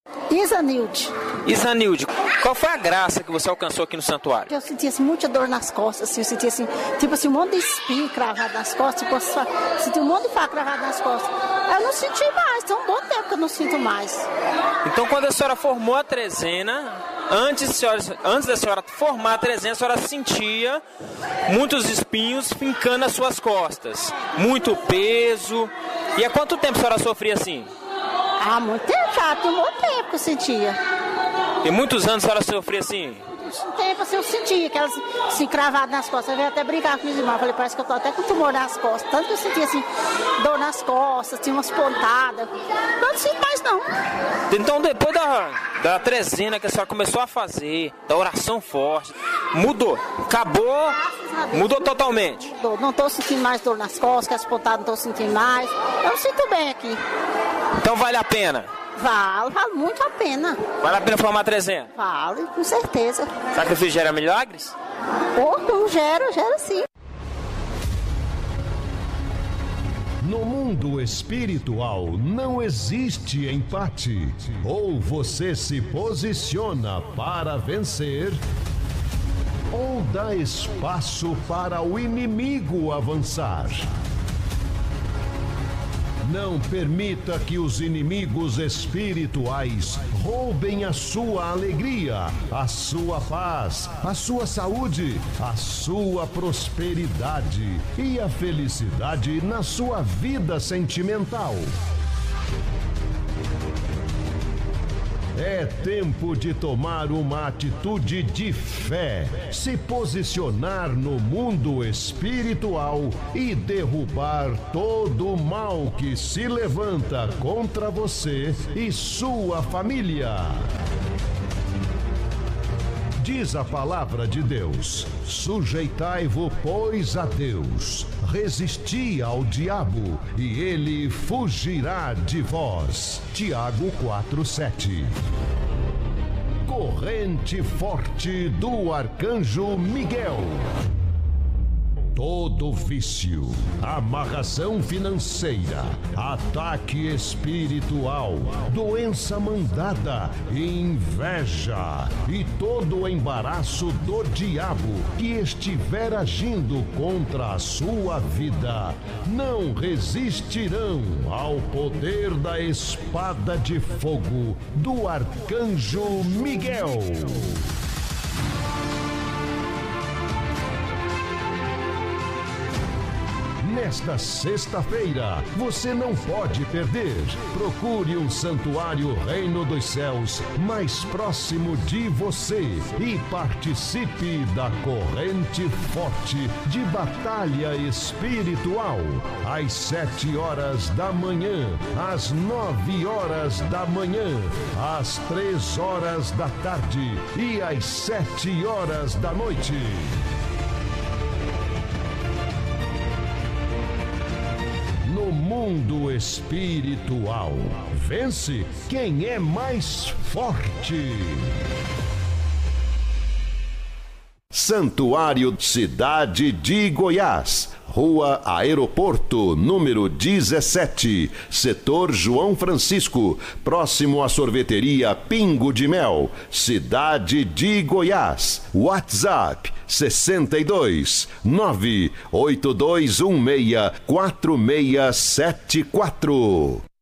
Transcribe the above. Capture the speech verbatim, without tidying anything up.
Isanilde. Isanilde, qual foi a graça que você alcançou aqui no santuário? Eu sentia assim, muita dor nas costas, assim, eu sentia assim, tipo assim, um monte de espinho cravado nas costas, tipo, sentia um monte de faca cravado nas costas. Eu não senti mais, tem um bom tempo que eu não sinto mais. Então, quando a senhora formou a trezena, antes, senhora, antes da senhora formar a trezena, a senhora sentia muitos espinhos fincando as suas costas, muito peso. E há quanto tempo a senhora sofria assim? Há muito tempo já, tem um bom tempo que eu sentia. Tem muitos anos a senhora sofria assim? Um tempo assim eu sentia aquelas assim, cravadas nas costas. Eu veio até brincar com meus irmãos. Eu falei, parece que eu tô até com tumor nas costas. Tanto que eu sentia assim, dor nas costas, tinha umas pontadas. Eu não sinto mais não. Então depois da, da trezena que a senhora começou a fazer, da oração forte, mudou, acabou, mudou totalmente. Mudou. Não tô sentindo mais dor nas costas, que as pontadas não tô sentindo mais. Eu me sinto bem aqui. Então vale a pena? Vale, vale muito a pena. Vale a pena formar a trezena? Vale, com certeza. Sacrifício gera milagres? Pô, não gera, gera sim. No mundo espiritual não existe empate. Ou você se posiciona para vencer, ou dá espaço para o inimigo avançar. Não permita que os inimigos espirituais roubem a sua alegria, a sua paz, a sua saúde, a sua prosperidade e a felicidade na sua vida sentimental. É tempo de tomar uma atitude de fé, se posicionar no mundo espiritual e derrubar todo o mal que se levanta contra você e sua família. Diz a palavra de Deus: sujeitai-vos, pois, a Deus, resisti ao diabo, e ele fugirá de vós. Tiago quatro, sete. Corrente forte do arcanjo Miguel. Todo vício, amarração financeira, ataque espiritual, doença mandada, inveja e todo o embaraço do diabo que estiver agindo contra a sua vida, não resistirão ao poder da espada de fogo do arcanjo Miguel. Nesta sexta-feira, você não pode perder. Procure um santuário Reino dos Céus mais próximo de você e participe da corrente forte de batalha espiritual. Às sete horas da manhã, às nove horas da manhã, às três horas da tarde e às sete horas da noite. No mundo espiritual, vence quem é mais forte. Santuário Cidade de Goiás, Rua Aeroporto, número dezessete, Setor João Francisco, próximo à sorveteria Pingo de Mel, Cidade de Goiás. WhatsApp sessenta e dois, nove oito dois um seis, quatro seis sete quatro.